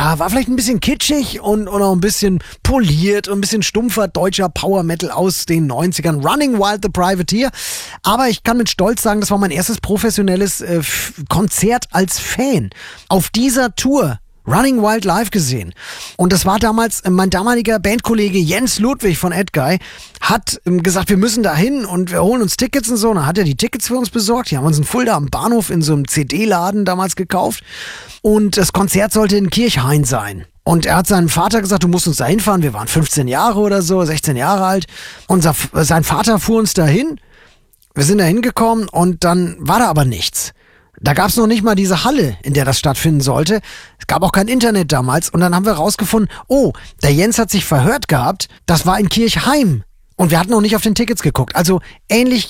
ja, war vielleicht ein bisschen kitschig und auch ein bisschen poliert und ein bisschen stumpfer deutscher Power Metal aus den 90ern. Running Wild the Privateer. Aber ich kann mit Stolz sagen, das war mein erstes professionelles Konzert als Fan. Auf dieser Tour Running Wild live gesehen. Und das war damals, mein damaliger Bandkollege Jens Ludwig von Edguy hat gesagt, wir müssen da hin und wir holen uns Tickets und so. Und dann hat er die Tickets für uns besorgt. Die haben uns in Fulda am Bahnhof in so einem CD-Laden damals gekauft. Und das Konzert sollte in Kirchhain sein. Und er hat seinem Vater gesagt, du musst uns da hinfahren. Wir waren 15 Jahre oder so, 16 Jahre alt. Und sein Vater fuhr uns dahin. Wir sind da hingekommen und dann war da aber nichts. Da gab es noch nicht mal diese Halle, in der das stattfinden sollte. Es gab auch kein Internet damals. Und dann haben wir rausgefunden, oh, der Jens hat sich verhört gehabt. Das war in Kirchheim. Und wir hatten noch nicht auf den Tickets geguckt. Also ähnlich